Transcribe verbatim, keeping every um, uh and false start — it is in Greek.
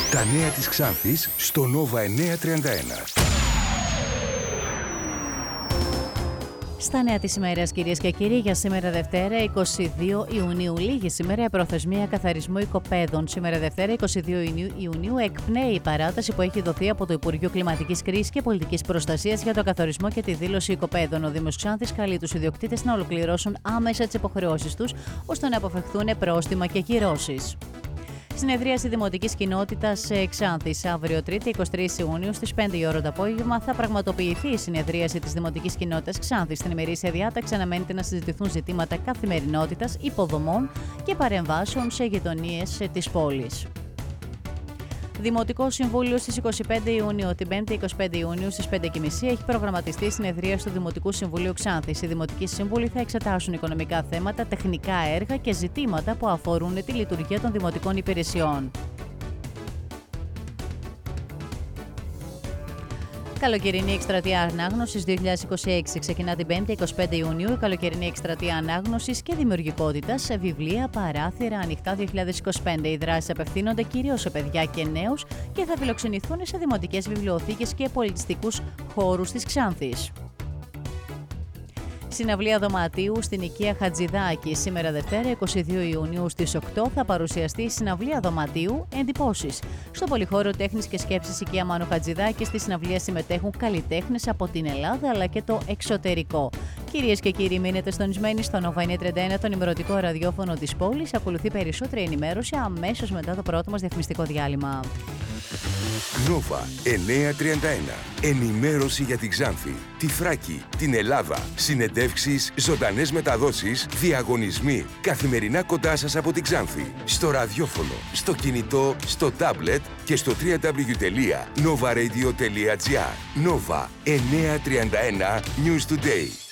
Τα νέα της Ξάνθης στο Νόβα εννιακόσια τριάντα ένα. Στα νέα της ημέρας, κυρίες και κύριοι, για σήμερα Δευτέρα είκοσι δύο Ιουνίου. Λίγη σήμερα η προθεσμία καθαρισμού οικοπαίδων. Σήμερα Δευτέρα είκοσι δύο Ιουνίου εκπνέει η παράταση που έχει δοθεί από το Υπουργείο Κλιματικής Κρίσης και Πολιτικής Προστασίας για το καθαρισμό και τη δήλωση οικοπαίδων. Ο Δήμος Ξάνθης καλεί τους ιδιοκτήτες να ολοκληρώσουν άμεσα τις υποχρεώσεις τους, ώστε να αποφευχθούν πρόστιμα και κυρώσεις. Συνεδρίαση Δημοτικής Κοινότητας Ξάνθης. Αύριο Τρίτη, εικοστή τρίτη Ιουνίου, στις πέντε η ώρα το απόγευμα, θα πραγματοποιηθεί η συνεδρίαση της Δημοτικής Κοινότητας Ξάνθης. Στην ημερήσια διάταξη αναμένεται να συζητηθούν ζητήματα καθημερινότητας, υποδομών και παρεμβάσεων σε γειτονίες της πόλης. Δημοτικό Συμβούλιο στις είκοσι πέντε Ιουνίου. Την Πέμπτη, εικοστή πέμπτη Ιουνίου στις πέντε και μισή έχει προγραμματιστεί η συνεδρία του Δημοτικού Συμβουλίου Ξάνθης. Οι Δημοτικοί Σύμβουλοι θα εξετάσουν οικονομικά θέματα, τεχνικά έργα και ζητήματα που αφορούν τη λειτουργία των δημοτικών υπηρεσιών. Καλοκαιρινή εκστρατεία ανάγνωσης δύο χιλιάδες είκοσι έξι ξεκινά την Πέμπτη, εικοστή πέμπτη Ιουνίου. Η καλοκαιρινή εκστρατεία ανάγνωσης και δημιουργικότητας σε βιβλία, παράθυρα, ανοιχτά δύο χιλιάδες είκοσι πέντε. Οι δράσεις απευθύνονται κυρίως σε παιδιά και νέους και θα φιλοξενηθούν σε δημοτικές βιβλιοθήκες και πολιτιστικούς χώρους της Ξάνθης. Συναυλία δωματίου στην οικία Χατζηδάκη. Σήμερα Δευτέρα, εικοστή δεύτερη Ιουνίου στις οκτώ θα παρουσιαστεί η συναυλία δωματίου Εντυπώσεις. Στο Πολυχώριο Τέχνης και Σκέψης οικία Μάνου Χατζηδάκη στη συναυλία συμμετέχουν καλλιτέχνες από την Ελλάδα αλλά και το εξωτερικό. Κυρίες και κύριοι, μείνετε στονισμένοι στο Νόβα εννιακόσια τριάντα ένα, το ενημερωτικό ραδιόφωνο της πόλης. Ακολουθεί περισσότερη ενημέρωση αμέσως μετά το πρώτο μας διαφημιστικό διάλειμμα. Νόβα εννιακόσια τριάντα ένα. Ενημέρωση για την Ξάνθη, τη Θράκη, την Ελλάδα. Συνεντεύξεις, ζωντανές μεταδόσεις, διαγωνισμοί. Καθημερινά κοντά σας από την Ξάνθη. Στο ραδιόφωνο, στο κινητό, στο τάμπλετ και στο double-u double-u double-u τελεία nova radio τελεία gr. Νόβα εννιακόσια τριάντα ένα News Today.